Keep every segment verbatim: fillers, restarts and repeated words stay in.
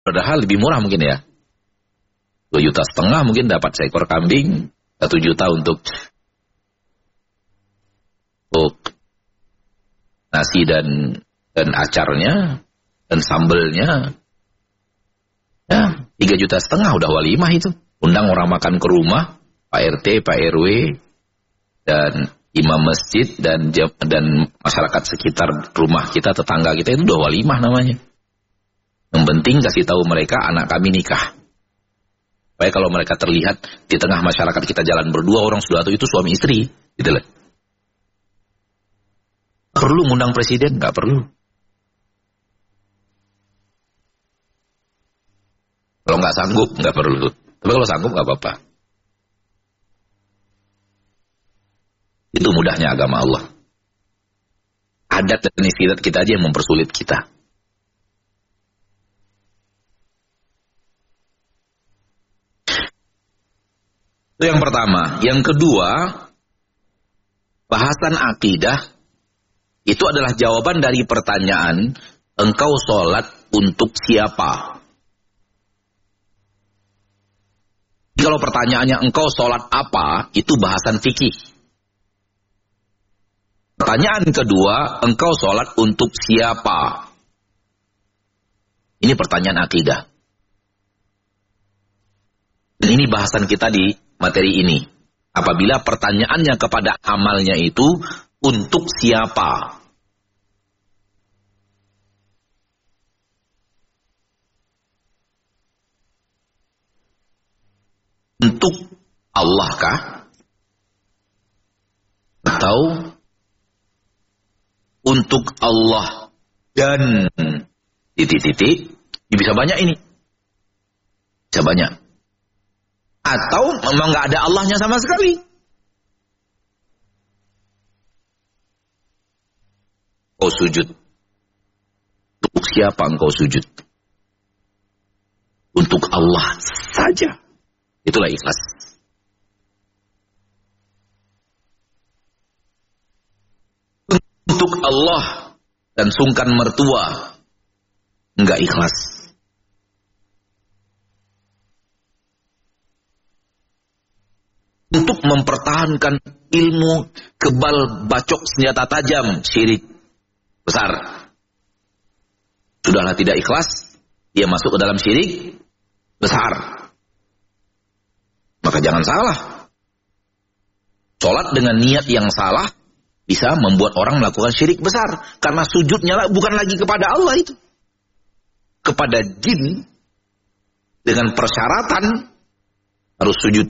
Padahal lebih murah mungkin ya. Dua juta setengah mungkin dapat seekor kambing. Satu juta untuk untuk nasi dan dan acarnya dan sambelnya. Ya, tiga juta setengah udah walimah itu. Undang orang makan ke rumah, Pak R T, Pak R W, dan imam masjid dan dan masyarakat sekitar rumah kita, tetangga kita, itu udah walimah namanya. Yang penting kasih tahu mereka anak kami nikah. Supaya kalau mereka terlihat di tengah masyarakat kita jalan berdua, orang sudah tahu itu suami istri, gitu lah. Perlu ngundang presiden? Nggak perlu. Kalau nggak sanggup, nggak perlu. Tapi kalau sanggup, nggak apa-apa. Itu mudahnya agama Allah. Adat dan istiadat kita aja yang mempersulit kita. Itu yang pertama. Yang kedua, bahasan akidah itu adalah jawaban dari pertanyaan, engkau sholat untuk siapa? Kalau pertanyaannya engkau sholat apa, itu bahasan fikih. Pertanyaan kedua, engkau sholat untuk siapa? Ini pertanyaan akidah. Dan ini bahasan kita di materi ini. Apabila pertanyaannya kepada amalnya itu untuk siapa? Untuk Allah kah? Atau untuk Allah dan titik-titik? Bisa banyak ini. Bisa banyak. Atau memang nggak ada Allahnya sama sekali. Kau sujud. Untuk siapa engkau sujud? Untuk Allah saja. Itulah ikhlas. Untuk Allah dan sungkan mertua, enggak ikhlas. Untuk mempertahankan ilmu kebal bacok senjata tajam, syirik besar. Sudahlah tidak ikhlas, dia masuk ke dalam syirik besar. Maka jangan salah. Sholat dengan niat yang salah bisa membuat orang melakukan syirik besar. Karena sujudnya bukan lagi kepada Allah itu. Kepada jin. Dengan persyaratan harus sujud.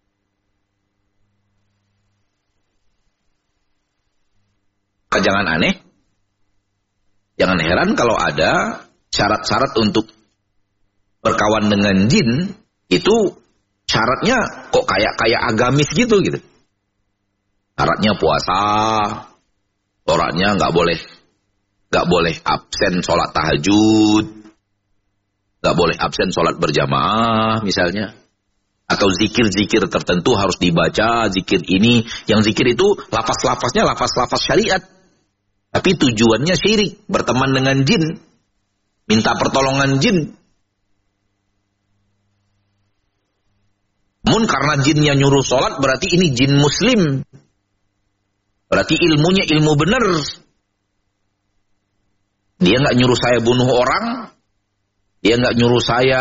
Maka jangan aneh. Jangan heran kalau ada syarat-syarat untuk berkawan dengan jin. Itu syaratnya kok kayak kayak agamis gitu gitu. Syaratnya puasa, sholatnya nggak boleh nggak boleh absen sholat tahajud, nggak boleh absen sholat berjamaah misalnya, atau zikir-zikir tertentu harus dibaca, zikir ini, yang zikir itu lafaz-lafaznya lafaz-lafaz syariat, tapi tujuannya syirik, berteman dengan jin, minta pertolongan jin. Namun karena jinnya nyuruh sholat, berarti ini jin muslim. Berarti ilmunya ilmu benar. Dia nggak nyuruh saya bunuh orang. Dia nggak nyuruh saya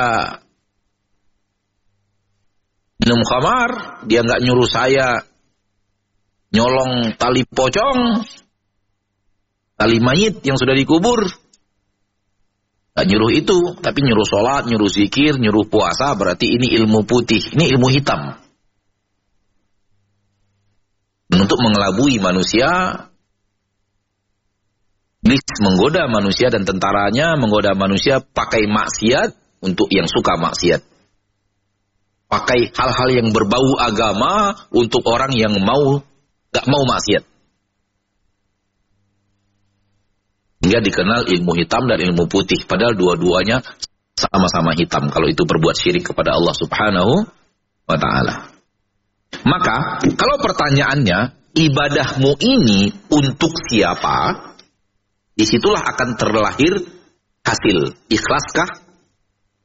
minum khamar. Dia nggak nyuruh saya nyolong tali pocong, tali mayit yang sudah dikubur. Nggak nyuruh itu, tapi nyuruh sholat, nyuruh zikir, nyuruh puasa, berarti ini ilmu putih, ini ilmu hitam. Dan untuk mengelabui manusia, iblis menggoda manusia dan tentaranya menggoda manusia pakai maksiat untuk yang suka maksiat. Pakai hal-hal yang berbau agama untuk orang yang mau, gak mau maksiat. Hingga dikenal ilmu hitam dan ilmu putih. Padahal dua-duanya sama-sama hitam. Kalau itu berbuat syirik kepada Allah subhanahu wa ta'ala. Maka, kalau pertanyaannya, ibadahmu ini untuk siapa? Disitulah akan terlahir hasil. Ikhlaskah